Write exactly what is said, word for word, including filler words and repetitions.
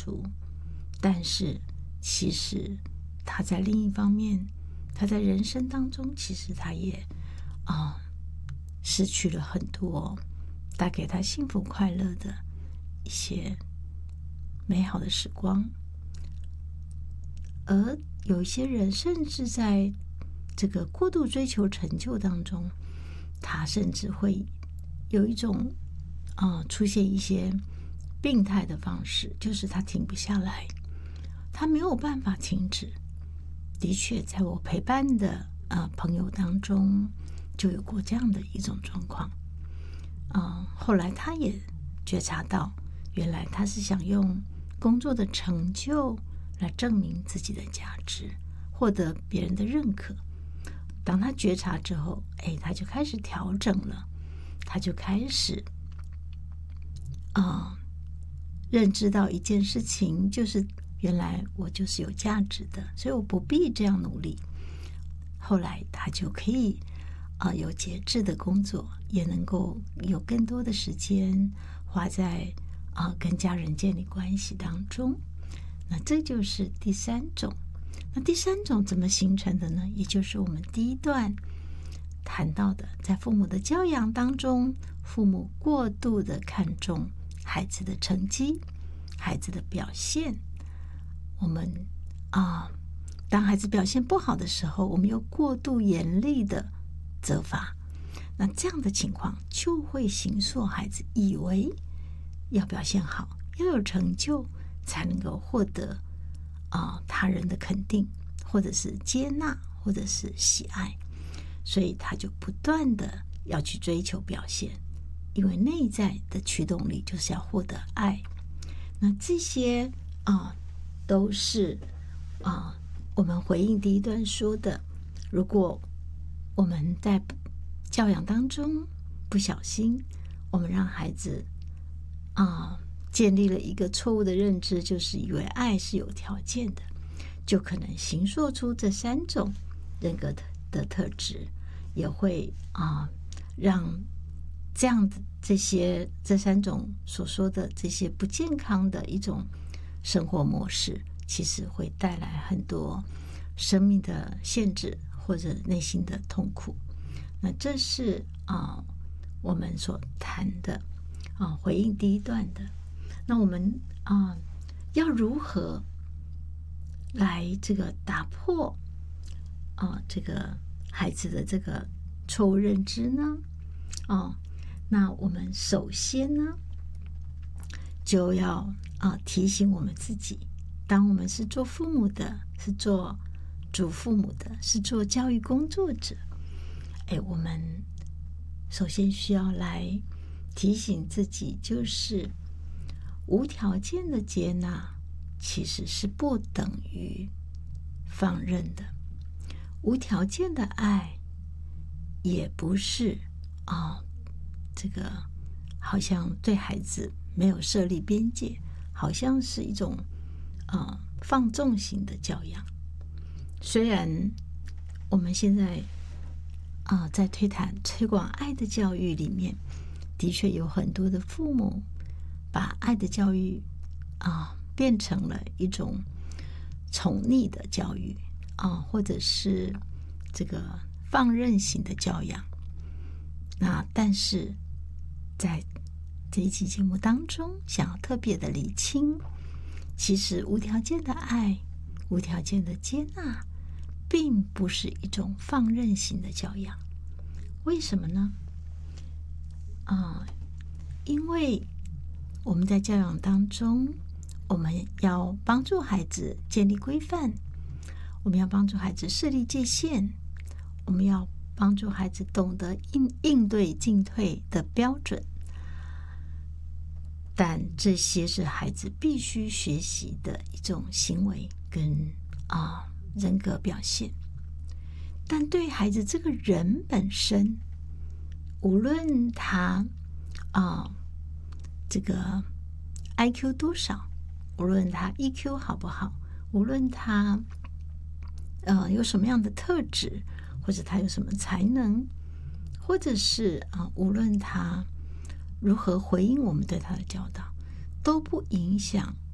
出，但是其实他在另一方面，他在人生当中，其实他也啊、呃、失去了很多带给他幸福快乐的一些美好的时光。而有一些人甚至在这个过度追求成就当中，他甚至会有一种啊、呃、出现一些病态的方式，就是他停不下来，他没有办法停止。的确，在我陪伴的呃朋友当中，就有过这样的一种状况。啊、呃，后来他也觉察到，原来他是想用工作的成就来证明自己的价值，获得别人的认可。当他觉察之后，哎，他就开始调整了，他就开始啊、呃，认知到一件事情，就是原来我就是有价值的，所以我不必这样努力。后来他就可以啊、呃、有节制的工作，也能够有更多的时间花在啊、呃、跟家人建立关系当中。那这就是第三种。那第三种怎么形成的呢？也就是我们第一段谈到的，在父母的教养当中，父母过度的看重孩子的成绩、孩子的表现。我们啊，当孩子表现不好的时候，我们又过度严厉的责罚。那这样的情况就会形塑孩子以为要表现好，要有成就，才能够获得啊、呃、他人的肯定，或者是接纳，或者是喜爱，所以他就不断的要去追求表现，因为内在的驱动力就是要获得爱。那这些啊、呃、都是啊、呃、我们回应第一段说的，如果我们在教养当中不小心，我们让孩子啊、呃建立了一个错误的认知，就是以为爱是有条件的，就可能形塑出这三种人格的特质，也会啊、呃、让这样的这些这三种所说的这些不健康的一种生活模式，其实会带来很多生命的限制或者内心的痛苦。那这是啊、呃、我们所谈的啊、呃、回应第一段的。那我们啊、呃、要如何来这个打破啊、呃、这个孩子的这个错误认知呢？哦，那我们首先呢就要啊、呃、提醒我们自己，当我们是做父母的，是做主父母的，是做教育工作者，哎，我们首先需要来提醒自己，就是无条件的接纳其实是不等于放任的，无条件的爱也不是啊、哦，这个好像对孩子没有设立边界，好像是一种啊、呃、放纵型的教养。虽然我们现在啊、呃、在推谈推广爱的教育里面，的确有很多的父母把爱的教育啊、呃、变成了一种宠溺的教育啊、呃，或者是这个放任型的教养。那但是在这一期节目当中，想要特别的厘清，其实无条件的爱、无条件的接纳，并不是一种放任型的教养。为什么呢？啊、呃，因为我们在教养当中，我们要帮助孩子建立规范，我们要帮助孩子设立界限，我们要帮助孩子懂得应应对进退的标准。但这些是孩子必须学习的一种行为跟啊、呃、人格表现。但对孩子这个人本身，无论他啊、呃、这个 I Q 多少，无论他 E Q 好不好，无论他呃有什么样的特质，或者他有什么才能，或者是啊、呃、无论他如何回应我们对他的教导，都不影响